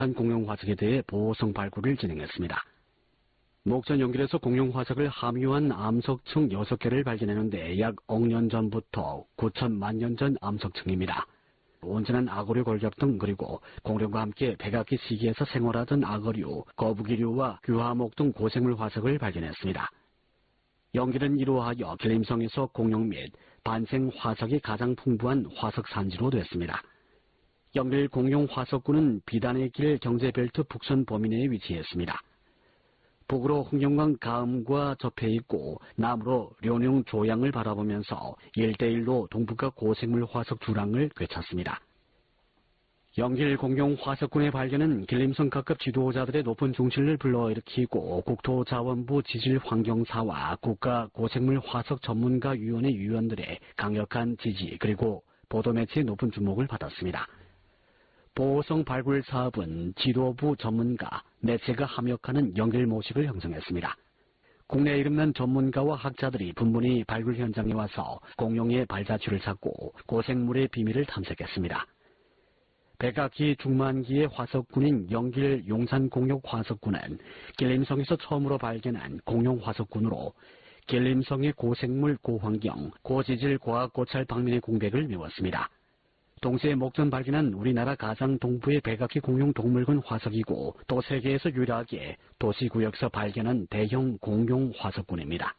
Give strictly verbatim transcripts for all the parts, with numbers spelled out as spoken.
공룡화석에 대해 보호성 발굴을 진행했습니다. 목전 연길에서 공룡화석을 함유한 암석층 여섯 개를 발견했는데 약 억년 전부터 구천만 년 전 암석층입니다. 온전한 악어류 골격 등 그리고 공룡과 함께 백악기 시기에서 생활하던 악어류, 거북이류와 규하목 등 고생물 화석을 발견했습니다. 연길은 이로하여 길림성에서 공룡 및 반생 화석이 가장 풍부한 화석 산지로 됐습니다. 연길 공룡 화석구는 비단의 길 경제벨트 북선 범위 내에 위치했습니다. 북으로 흥룡강 가음과 접해 있고 남으로 료뇽 조양을 바라보면서 일대일로 동북아 고생물 화석 주랑을 꿰찼습니다. 연길 공룡 화석군의 발견은 길림성 각급 지도자들의 높은 중신을 불러일으키고 국토자원부 지질환경사와 국가고생물 화석 전문가위원회 위원들의 강력한 지지 그리고 보도매체의 높은 주목을 받았습니다. 보호성 발굴 사업은 지도부 전문가, 매체가 합력하는 연길 모식을 형성했습니다. 국내 이름난 전문가와 학자들이 분분히 발굴 현장에 와서 공룡의 발자취를 찾고 고생물의 비밀을 탐색했습니다. 백악기 중만기의 화석군인 연길 용산공룡 화석군은 길림성에서 처음으로 발견한 공룡 화석군으로 길림성의 고생물, 고환경, 고지질, 과학 고찰 방면의 공백을 메웠습니다. 동시에 목전 발견한 우리나라 가장 동부의 백악기 공룡 동물군 화석이고 또 세계에서 유일하게 도시구역에서 발견한 대형 공룡 화석군입니다.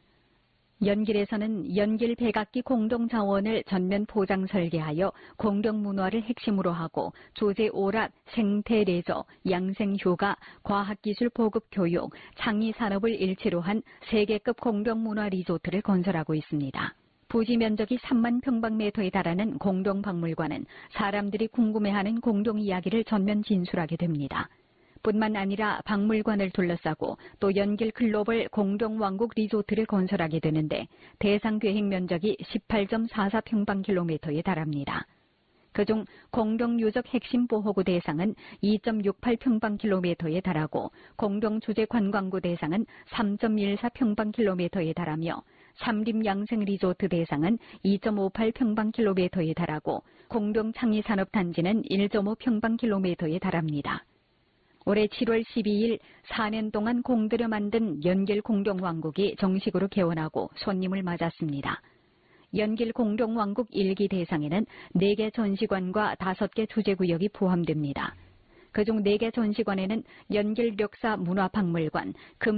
연길에서는 연길 백악기 공동자원을 전면 포장 설계하여 공룡 문화를 핵심으로 하고 조제 오락, 생태 레저, 양생 효과, 과학기술 보급 교육, 창의 산업을 일체로 한 세계급 공룡 문화 리조트를 건설하고 있습니다. 부지 면적이 삼만 평방미터에 달하는 공룡박물관은 사람들이 궁금해하는 공룡 이야기를 전면 진술하게 됩니다. 뿐만 아니라 박물관을 둘러싸고 또 연길 글로벌 공룡왕국 리조트를 건설하게 되는데 대상 계획 면적이 십팔 점 사사 평방킬로미터에 달합니다. 그중 공룡 유적 핵심 보호구 대상은 이 점 육팔 평방킬로미터에 달하고 공룡 주재 관광구 대상은 삼 점 일사 평방킬로미터에 달하며 삼림 양생 리조트 대상은 이 점 오팔 평방킬로미터에 달하고 공룡 창의 산업단지는 일 점 오 평방킬로미터에 달합니다. 올해 칠월 십이일 사 년 동안 공들여 만든 연길 공룡왕국이 정식으로 개원하고 손님을 맞았습니다. 연길 공룡왕국 일 기 대상에는 네 개 전시관과 다섯 개 주제구역이 포함됩니다. 그중 네 개 전시관에는 연길 력사 문화박물관,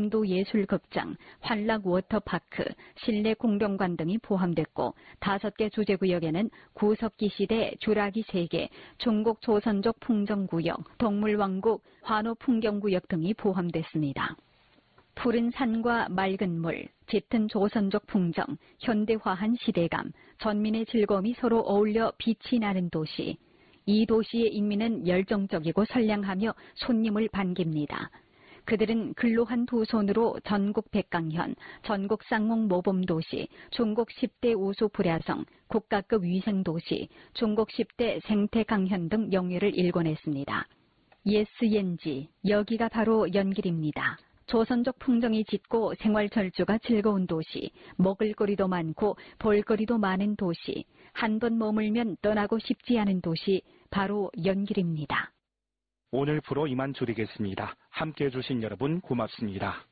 금도예술극장, 환락워터파크, 실내 공룡관 등이 포함됐고 다섯 개 주제구역에는 구석기 시대 주라기 세 개, 중국 조선족 풍정구역, 동물왕국, 환호풍경구역 등이 포함됐습니다. 푸른 산과 맑은 물, 짙은 조선족 풍정, 현대화한 시대감, 전민의 즐거움이 서로 어울려 빛이 나는 도시. 이 도시의 인민은 열정적이고 선량하며 손님을 반깁니다. 그들은 근로한 두 손으로 전국 백강현, 전국 쌍몽 모범도시, 중국 십 대 우수 불야성, 국가급 위생도시, 중국 십 대 생태 강현 등 영예를 일궈냈습니다. 예스옌지, 여기가 바로 연길입니다. 조선족 풍정이 짙고 생활 절주가 즐거운 도시, 먹을거리도 많고 볼거리도 많은 도시, 한 번 머물면 떠나고 싶지 않은 도시, 바로 연길입니다. 오늘 프로 이만 줄이겠습니다. 함께해 주신 여러분 고맙습니다.